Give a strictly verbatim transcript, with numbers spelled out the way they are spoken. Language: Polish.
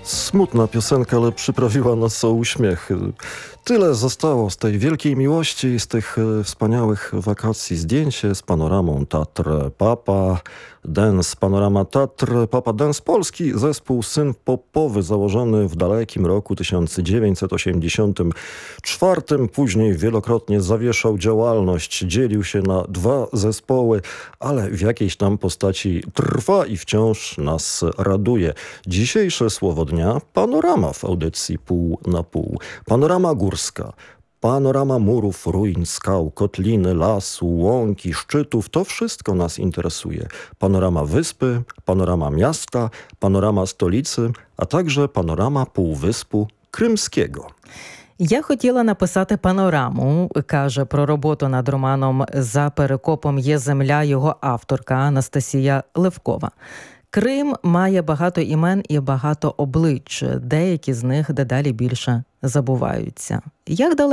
Smutna piosenka, ale przyprawiła nas o uśmiech. Tyle zostało z tej wielkiej miłości, z tych wspaniałych wakacji. Zdjęcie z panoramą Tatr Papa Dance, panorama Tatr Papa Dance, polski zespół syn popowy założony w dalekim roku tysiąc dziewięćset osiemdziesiątym czwartym. Później wielokrotnie zawieszał działalność, dzielił się na dwa zespoły, ale w jakiejś tam postaci trwa i wciąż nas raduje. Dzisiejsze słowo dnia: panorama w audycji pół na pół. Panorama górska. Panorama murów, ruin, skał, kotliny, lasu, łąki, szczytów, to wszystko nas interesuje. Panorama wyspy, panorama miasta, panorama stolicy, а także panorama półwyspu Кримського. Я хотіла написати панораму, каже про роботу над романом «За перекопом є земля» його авторка Анастасія Левкова. Крим має багато імен і багато облич, деякі з них дедалі більше забуваються. Як далеко